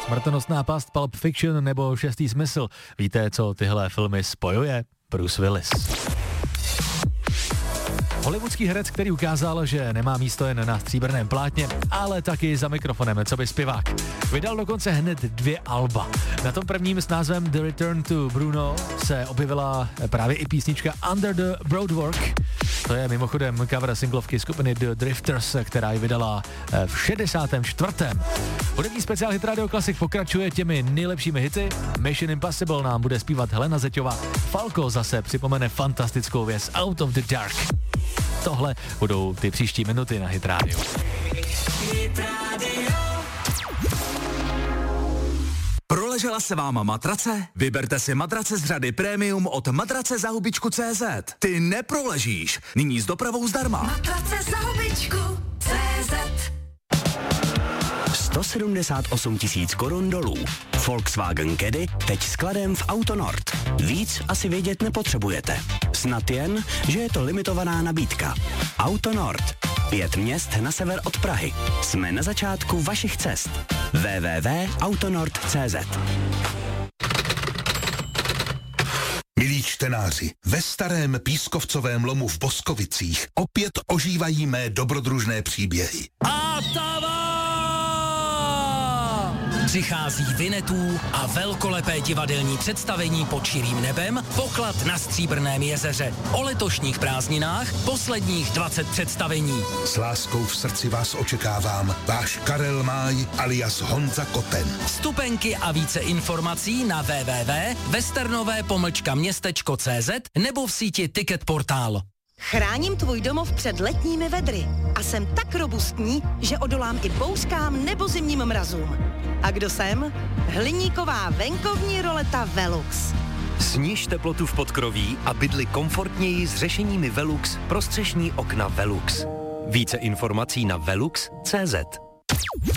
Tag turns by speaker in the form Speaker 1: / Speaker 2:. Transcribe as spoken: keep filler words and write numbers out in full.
Speaker 1: Smrtonosná past, Pulp Fiction nebo Šestý smysl. Víte, co tyhle filmy spojuje? Bruce Willis. Hollywoodský herec, který ukázal, že nemá místo jen na stříbrném plátně, ale taky za mikrofonem, co by zpěvák. Vydal dokonce hned dvě alba. Na tom prvním s názvem The Return to Bruno se objevila právě i písnička Under the Boardwalk. To je mimochodem cover singlovky skupiny The Drifters, která ji vydala v šedesátém čtvrtém Hudební speciál Hit Radio Classic pokračuje těmi nejlepšími hity. Mission Impossible nám bude zpívat Helena Zeťová. Falco zase připomene fantastickou věc Out of the Dark. Tohle budou ty příští minuty na Hit Radio. Hit Radio.
Speaker 2: Proležela se vám matrace? Vyberte si matrace z řady Premium od matrace za hubičku tečka cé zet. Ty neproležíš. Nyní s dopravou zdarma.
Speaker 3: Matrace za hubičku tečka cé zet.
Speaker 4: sto sedmdesát osm tisíc korun dolů. Volkswagen Caddy teď skladem v Autonord. Víc asi vědět nepotřebujete. Snad jen, že je to limitovaná nabídka. Autonord. Pět měst na sever od Prahy. Jsme na začátku vašich cest. w w w tečka autonord tečka cé zet.
Speaker 5: Milí čtenáři, ve starém pískovcovém lomu v Boskovicích opět ožívají mé dobrodružné příběhy.
Speaker 6: A přichází Vinetů a velkolepé divadelní představení pod širým nebem, Poklad na Stříbrném jezeře. O letošních prázdninách posledních dvacet představení.
Speaker 5: S láskou v srdci vás očekávám, váš Karel Máj alias Honza Koten.
Speaker 6: Vstupenky a více informací na w w w tečka westernové pomlčka městečko tečka cé zet nebo v síti Ticket Portál.
Speaker 7: Chráním tvůj domov před letními vedry a jsem tak robustní, že odolám i bouřkám nebo zimním mrazům. A kdo jsem? Hliníková venkovní roleta Velux.
Speaker 8: Sniž teplotu v podkroví a bydli komfortněji s řešeními Velux pro střešní okna Velux. Více informací na velux tečka cé zet.